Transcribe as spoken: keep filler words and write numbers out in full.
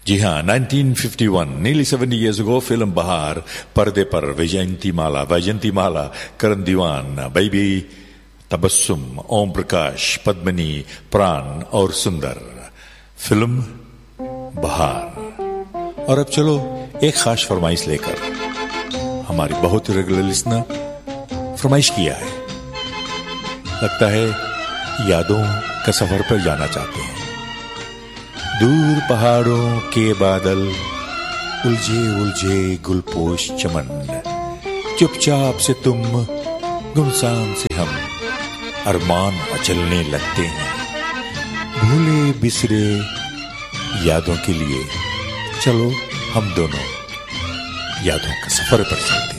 जी हाँ, nineteen fifty one, nearly seventy years ago, film बहार, पर्दे पर वैजयंती माला, वैजयंती माला, करण दीवान, बेबी, तबस्सुम, ओम प्रकाश, पद्मिनी, प्राण और सुंदर। फिल्म बहार। और अब चलो एक खास फरमाइश लेकर, हमारी बहुत रेगुलर लिसनर फरमाइश किया है, लगता है यादों का सफर पर जाना चाहते हैं। दूर पहाड़ों के बादल, उलझे उलझे गुलपोश चमन, चुपचाप से तुम, गुमसान से हम, अरमान मचलने लगते हैं। भूले बिसरे यादों के लिए चलो हम दोनों यादों का सफर पर चलते हैं।